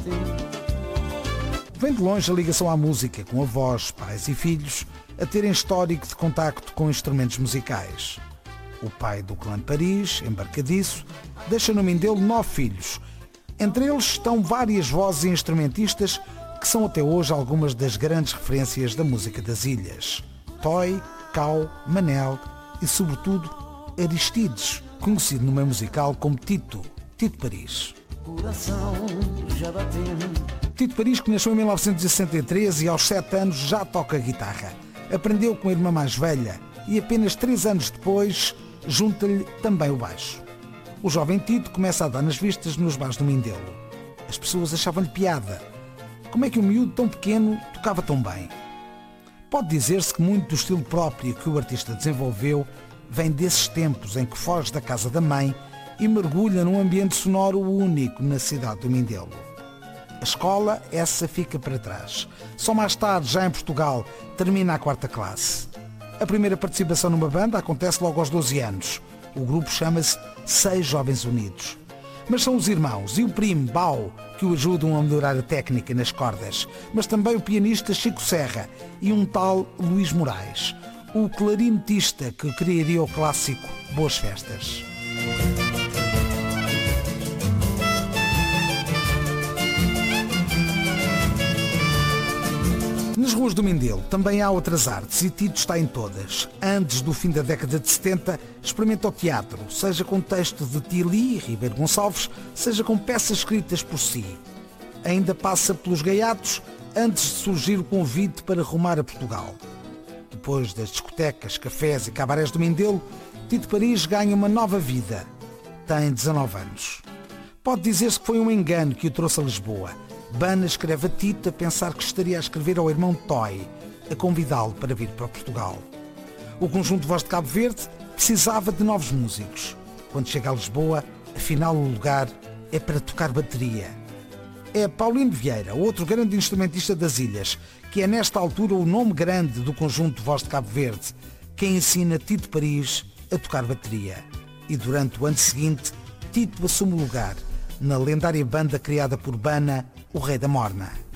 Vem de longe a ligação à música, com avós, pais e filhos a terem histórico de contacto com instrumentos musicais. O pai do clã de Paris, embarcadiço, deixa no Mindelo 9 filhos. Entre eles estão várias vozes e instrumentistas que são até hoje algumas das grandes referências da música das ilhas. Toy, Cao, Manel e, sobretudo, Aristides, conhecido no meio musical como Tito Paris. Tito Paris, que nasceu em 1963 e aos 7 anos já toca guitarra. Aprendeu com a irmã mais velha e apenas 3 anos depois junta-lhe também o baixo. O jovem Tito começa a dar nas vistas nos bares do Mindelo. As pessoas achavam-lhe piada. Como é que um miúdo tão pequeno tocava tão bem? Pode dizer-se que muito do estilo próprio que o artista desenvolveu vem desses tempos em que foge da casa da mãe e mergulha num ambiente sonoro único na cidade do Mindelo. A escola, essa fica para trás. Só mais tarde, já em Portugal, termina a 4ª classe. A primeira participação numa banda acontece logo aos 12 anos. O grupo chama-se 6 Jovens Unidos. Mas são os irmãos e o primo, Bau, que o ajudam a melhorar a técnica nas cordas, mas também o pianista Chico Serra e um tal Luís Moraes, o clarinetista que criaria o clássico Boas Festas. Nas ruas do Mindelo também há outras artes e Tito está em todas. Antes do fim da década de 70, experimenta o teatro, seja com texto de Tili e Ribeiro Gonçalves, seja com peças escritas por si. Ainda passa pelos gaiatos antes de surgir o convite para rumar a Portugal. Depois das discotecas, cafés e cabarés do Mindelo, Tito Paris ganha uma nova vida. Tem 19 anos. Pode dizer-se que foi um engano que o trouxe a Lisboa. Bana escreve a Tito a pensar que estaria a escrever ao irmão Toy, a convidá-lo para vir para Portugal. O conjunto Voz de Cabo Verde precisava de novos músicos. Quando chega a Lisboa, afinal o lugar é para tocar bateria. É Paulino Vieira, outro grande instrumentista das ilhas, que é nesta altura o nome grande do conjunto Voz de Cabo Verde, quem ensina Tito Paris a tocar bateria. E durante o ano seguinte, Tito assume o lugar na lendária banda criada por Bana, o Rei da Morna.